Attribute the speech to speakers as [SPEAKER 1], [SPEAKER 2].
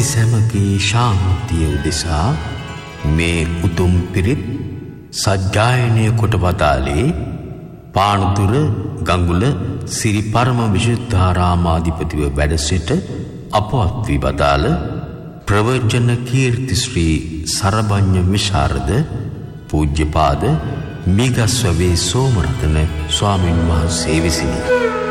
[SPEAKER 1] සැමගේ ශාන්තිය උදෙසා මේ උතුම් පිරිත් සජ්ජායනය කොට වදාළේ පානදුර ගඟුල සිරි පරම විශුද්ධාරාමාධිපතිව වැඩ සිට අපවත් වී වදාළ ප්‍රවචන කීර්ති ශ්‍රී සරභඤ්ඤ විශාරද පූජ්‍යපාද මිගස්වවේ සෝමරතන ස්වාමීන් වහන්සේ විසිනි.